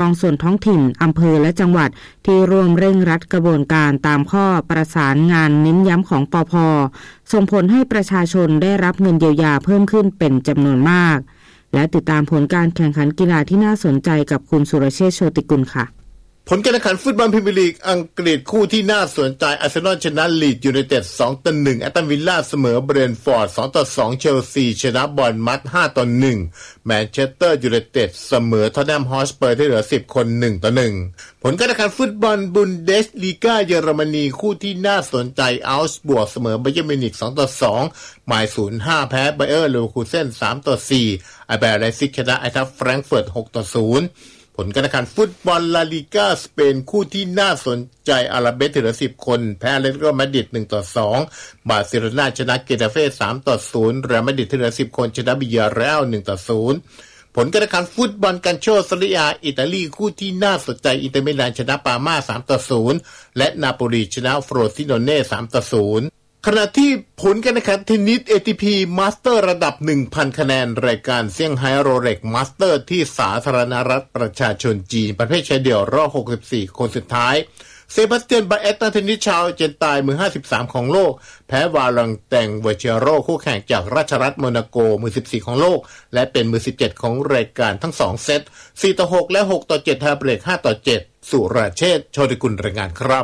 องส่วนท้องถิ่นอำเภอและจังหวัดที่ร่วมเร่งรัดกระบวนการตามข้อประสานงานเน้นย้ำของปภ.ส่งผลให้ประชาชนได้รับเงินเยียวยาเพิ่มขึ้นเป็นจำนวนมากและติดตามผลการแข่งขันกีฬาที่น่าสนใจกับคุณสุรเชษฐ์โชติกุลค่ะผลการแข่งขันฟุตบอลพรีเมียร์ลีกอังกฤษคู่ที่น่าสนใจอาร์เซนอลชนะลีดส์ยูไนเต็ด 2-1 แอสตันวิลล่าเสมอเบรนท์ฟอร์ด 2-2 เชลซีชนะบอร์นมัธ 5-1 แมนเชสเตอร์ยูไนเต็ดเสมอท็อตแนมฮอตสเปอร์ที่เหลือ10คน 1-1 ผลการแข่งขันฟุตบอลบุนเดสลีกาเยอรมนีคู่ที่น่าสนใจอัลส์บวกเสมอไบเยิร์นมิวนิก 2-2 ไมล์ 0-5 แพ้ไบเออร์เลเวอร์คูเซ่น 3-4 ไอแบร์ไลซิกชนะไอทัฟแฟรงก์เฟิร์ต 6-0ผลการแข่งขันฟุตบอลลาลิก้าสเปนคู่ที่น่าสนใจอาราเบสเหลือ10คนแพ้อาเลติโกมาดริด 1-2 บาร์เซโลนาชนะเกตาเฟ่ 3-0 เรอัลมาดริดเหลือ10คนชนะบิยาเรอัล 1-0 ผลการแข่งขันฟุตบอลกันโชซาเรียอิตาลีคู่ที่น่าสนใจอินเตอร์มิลานชนะปาม่า 3-0 และนาโปลีชนะโฟรซิโนเน่ 3-0ขณะที่ผลการแข่งขันเทนนิส ATP Master ระดับ 1,000 คะแนนรายการเซี่ยงไฮ้โรเล็ก Master ที่สาธารณรัฐประชาชนจีนประเภทชายเดี่ยวรอบ 64 คนสุดท้ายเซบาสเตียน บาเอตนักเทนนิสชาวอาร์เจนตินามือ 53 ของโลกแพ้วาลังแตงเวเชโรคู่แข่งจากราชรัฐโมนาโกมือ 14 ของโลกและเป็นมือ 17 ของรายการทั้ง2เซต 4-6 และ 6-7 ไทยเบรก 5-7 สุรเชษฐ์ โชติกุลรายงานครับ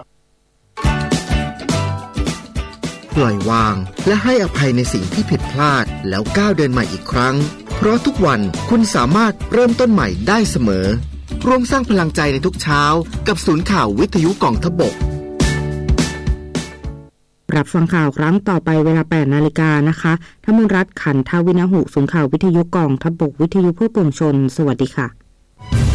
ปล่อยวางและให้อภัยในสิ่งที่ผิดพลาดแล้วก้าวเดินใหม่อีกครั้งเพราะทุกวันคุณสามารถเริ่มต้นใหม่ได้เสมอร่วมสร้างพลังใจในทุกเช้ากับศูนย์ข่าววิทยุกองทัพบกรับฟังข่าวครั้งต่อไปเวลา 8 นาฬิกานะคะธมรัตน์ ขันทวินหุศูนย์ข่าววิทยุกองทัพบกวิทยุเพื่อปวงชนสวัสดีค่ะ